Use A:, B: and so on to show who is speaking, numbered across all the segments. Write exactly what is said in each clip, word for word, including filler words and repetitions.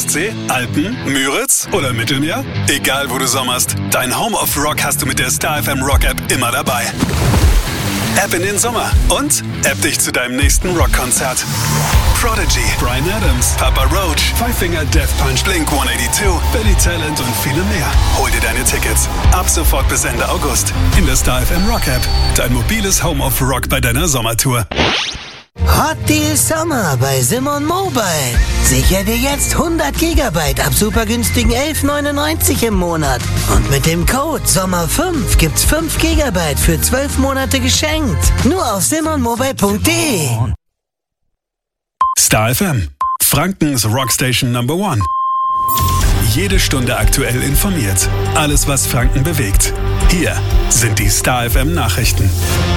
A: Ostsee, Alpen, Müritz oder Mittelmeer? Egal wo du sommerst, dein Home of Rock hast du mit der Star F M Rock App immer dabei. App in den Sommer und App dich zu deinem nächsten Rockkonzert. Prodigy, Bryan Adams, Papa Roach, Five Finger Death Punch, Blink hundertzweiundachtzig, Billy Talent und viele mehr. Hol dir deine Tickets ab sofort bis Ende August in der Star F M Rock App. Dein mobiles Home of Rock bei deiner Sommertour.
B: Hot Deal Sommer bei Simon Mobile. Sicher dir jetzt hundert Gigabyte ab super günstigen elf neunundneunzig im Monat. Und mit dem Code Sommer fünf gibt's fünf Gigabyte für zwölf Monate geschenkt. Nur auf simon mobile punkt de.
A: Star F M, Frankens Rockstation Number One. Jede Stunde aktuell informiert. Alles, was Franken bewegt. Hier sind die Star F M Nachrichten.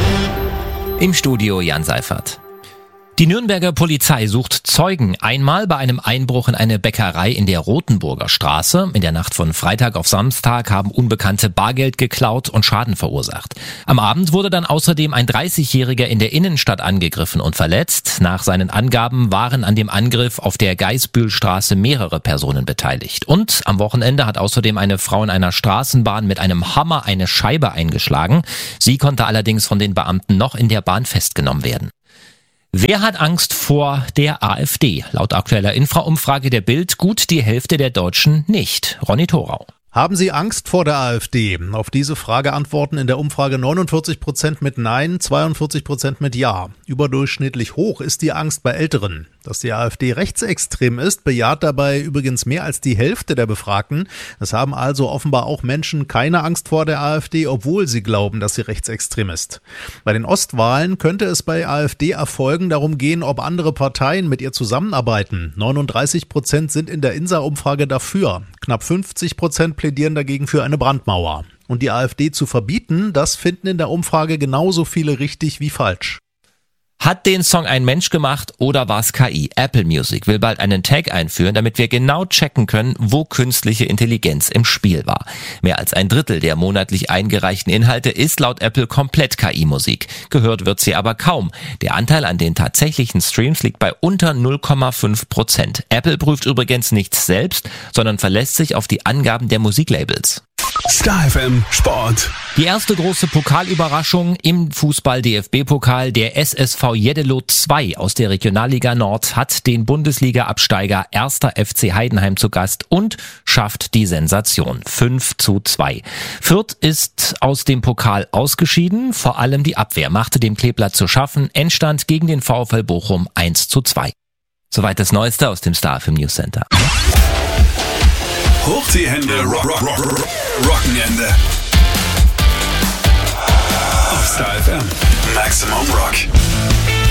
C: Im Studio Jan Seifert. Die Nürnberger Polizei sucht Zeugen. Einmal bei einem Einbruch in eine Bäckerei in der Rothenburger Straße. In der Nacht von Freitag auf Samstag haben Unbekannte Bargeld geklaut und Schaden verursacht. Am Abend wurde dann außerdem ein dreißigjähriger in der Innenstadt angegriffen und verletzt. Nach seinen Angaben waren an dem Angriff auf der Gaisbühlstraße mehrere Personen beteiligt. Und am Wochenende hat außerdem eine Frau in einer Straßenbahn mit einem Hammer eine Scheibe eingeschlagen. Sie konnte allerdings von den Beamten noch in der Bahn festgenommen werden. Wer hat Angst vor der AfD? Laut aktueller Infra-Umfrage der Bild gut die Hälfte der Deutschen nicht. Ronny Thorau.
D: Haben Sie Angst vor der AfD? Auf diese Frage antworten in der Umfrage neunundvierzig Prozent mit Nein, zweiundvierzig Prozent mit Ja. Überdurchschnittlich hoch ist die Angst bei Älteren. Dass die AfD rechtsextrem ist, bejaht dabei übrigens mehr als die Hälfte der Befragten. Es haben also offenbar auch Menschen keine Angst vor der AfD, obwohl sie glauben, dass sie rechtsextrem ist. Bei den Ostwahlen könnte es bei AfD-Erfolgen darum gehen, ob andere Parteien mit ihr zusammenarbeiten. neununddreißig Prozent sind in der INSA-Umfrage dafür. Knapp fünfzig Prozent plädieren dagegen für eine Brandmauer. Und die AfD zu verbieten, das finden in der Umfrage genauso viele richtig wie falsch.
C: Hat den Song ein Mensch gemacht oder war's K I? Apple Music will bald einen Tag einführen, damit wir genau checken können, wo künstliche Intelligenz im Spiel war. Mehr als ein Drittel der monatlich eingereichten Inhalte ist laut Apple komplett K I-Musik. Gehört wird sie aber kaum. Der Anteil an den tatsächlichen Streams liegt bei unter null Komma fünf Prozent. Apple prüft übrigens nichts selbst, sondern verlässt sich auf die Angaben der Musiklabels.
A: Star F M Sport.
C: Die erste große Pokalüberraschung im Fußball-D F B-Pokal, der S S V Jeddelo zwei aus der Regionalliga Nord, hat den Bundesliga-Absteiger erster F C Heidenheim zu Gast und schafft die Sensation. fünf zu zwei. Fürth ist aus dem Pokal ausgeschieden. Vor allem die Abwehr machte dem Kleeblatt zu schaffen. Endstand gegen den VfL Bochum eins zu zwei. Soweit das Neueste aus dem Star F M News Center.
A: Hoch die Hände, rock, rock, rock, Rockenende. Auf Star F M. Maximum Rock.